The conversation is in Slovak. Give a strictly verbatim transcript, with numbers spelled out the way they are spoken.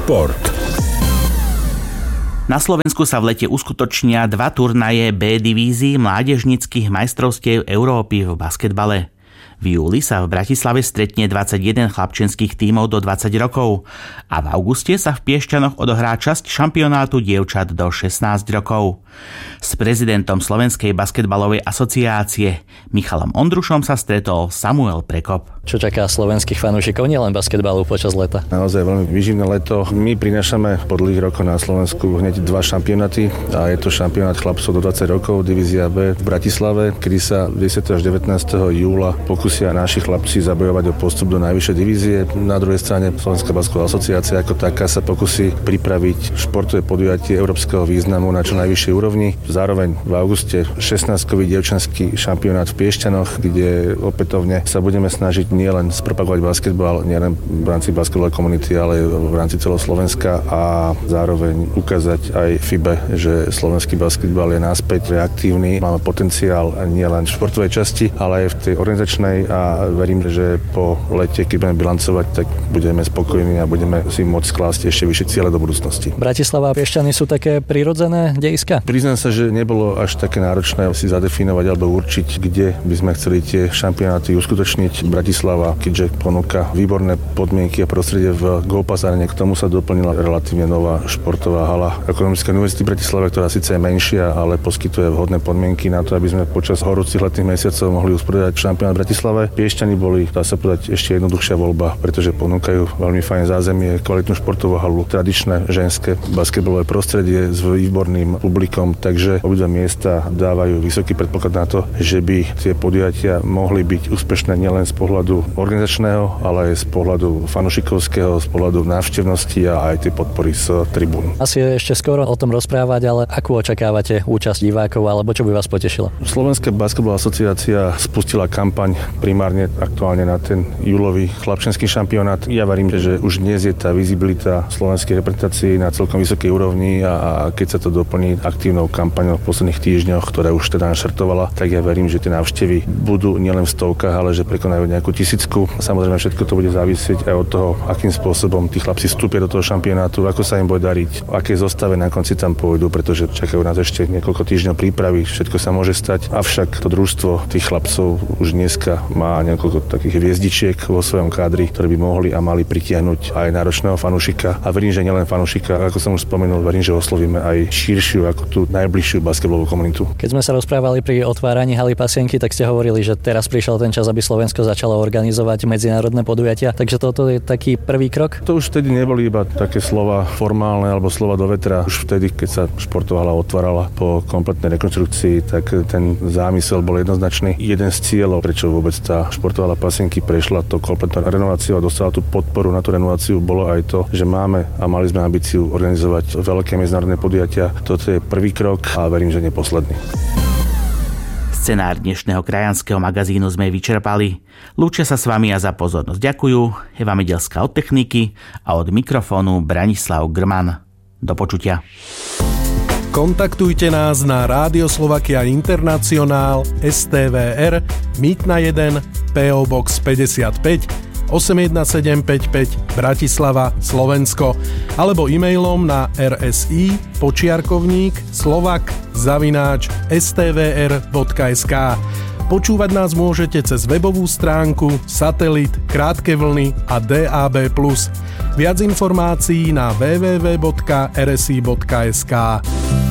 Šport. Na Slovensku sa v lete uskutočnia dva turnaje B divízií mládežníckych majstrovstiev Európy v basketbale. V júli sa v Bratislave stretne dvadsaťjeden chlapčenských tímov do dvadsať rokov a v auguste sa v Piešťanoch odohrá časť šampionátu dievčat do šestnásť rokov. S prezidentom Slovenskej basketbalovej asociácie Michalom Ondrušom sa stretol Samuel Prekop. Čo čaká slovenských fanúšikov nielen basketbalu počas leta? Naozaj veľmi výživné leto. My prinášame po dlhých rokoch na Slovensku hneď dva šampionáty a je to šampionát chlapcov do dvadsať rokov, divízia B v Bratislave, kedy sa desiateho až devätnásteho júla pokusia naši chlapci zabojovať o postup do najvyššej divízie. Na druhej strane Slovenská basketbalová asociácia ako taká sa pokusí pripraviť športové podujatie európskeho významu na čo najvyššej úrovni. Zároveň v auguste šestnástkový dievčenský šampionát v Piešťanoch, kde opätovne sa budeme snažiť nielen spropagovať basketbal, nielen v rámci basketbalovej komunity, ale v rámci celého Slovenska a zároveň ukázať aj FIBE, že slovenský basketbal je naspäť aktívny, máme potenciál nielen v športovej časti, ale aj v tej organizačnej a verím, že po lete, keď budeme bilancovať, tak budeme spokojní a budeme si môcť klásť ešte vyššie ciele do budúcnosti. Bratislava a Piešťany sú také prirodzené dejiska? Priznám sa, že nebolo až také náročné si zadefinovať alebo určiť, kde by sme chceli tie šampionáty uskutočniť. Bratislava, keďže ponúka výborné podmienky a prostredie v Go-Pass Arene, k tomu sa doplnila relatívne nová športová hala Ekonomickej univerzity v Bratislave, ktorá síce je menšia, ale poskytuje vhodné podmienky na to, aby sme počas horúcich letných mesiacov mohli usporiadať šampionát v Bratislave. Piešťany boli, dá sa povedať, ešte jednoduchšia voľba, pretože ponúkajú veľmi fajn zázemie, kvalitnú športovú halu, tradičné ženské basketbalové prostredie s výborným publikom, takže obidva miesta dávajú vysoký predpoklad na to, že by tie podujatia mohli byť úspešné nielen z pohľadu organizačného, ale aj z pohľadu fanušikovského, z pohľadu návštevnosti a aj tie podpory z tribún. Asi je ešte skoro o tom rozprávať, ale akú očakávate účasť divákov alebo čo by vás potešilo? Slovenská basketbalová asociácia spustila kampaň primárne aktuálne na ten júlový chlapčenský šampionát. Ja verím, že už dnes je tá vizibilita slovenskej reprezentácie na celkom vysokej úrovni a keď sa to doplní aktívnou kampaňou v posledných týždňoch, ktorá už teda naštartovala, tak ja verím, že tie návštevy budú nielen v stovkách, ale že prekonajú nejakú tisícku. Samozrejme všetko to bude závisieť aj od toho, akým spôsobom tí chlapci vstúpia do toho šampionátu, ako sa im bude dariť, aké zostave na konci tam pôjdu, pretože čakajú nás ešte niekoľko týždňov prípravy, všetko sa môže stať. Avšak to družstvo tých chlapcov už dneska má niekoľko takých hviezdičiek vo svojom kádri, ktoré by mohli a mali pritiahnuť aj náročného fanúšika. A verím, že nielen fanúšika, ako som už spomenul, verím, že oslovíme aj širšiu ako tú najbližšiu basketbalovú komunitu. Keď sme sa rozprávali pri otváraní haly Pasienky, tak ste hovorili, že teraz prišiel ten čas, aby Slovensko začalo organizovať medzinárodné podujatia. Takže toto je taký prvý krok? To už vtedy neboli iba také slova formálne alebo slova do vetra. Už vtedy, keď sa športová hala otvárala po kompletnej rekonštrukcii, tak ten zámysel bol jednoznačný. Jeden z cieľov, prečo vôbec tá športová hala Pasienky prešla to kompletnou renováciou a dostala tú podporu na tú renováciu, bolo aj to, že máme a mali sme ambíciu organizovať veľké medzinárodné podujatia. Toto je prvý krok a verím, že nie posledný. Scenár dnešného krajanského magazínu sme vyčerpali. Lúčia sa s vami a za pozornosť ďakujú Eva Medelská od techniky a od mikrofónu Branislav Grman. Do počutia. Kontaktujte nás na Rádio Slovakia Internacionál es té vé er Mýtna jeden pé ó Box päťdesiatpäť osem jedna sedem päť päť Bratislava, Slovensko alebo e-mailom na er es í počiarkovník slovak zavináč es té vé er bodka es ká. Počúvať nás môžete cez webovú stránku, satelit, krátke vlny a dé á bé plus. Viac informácií na w w w bodka er es í bodka es ká.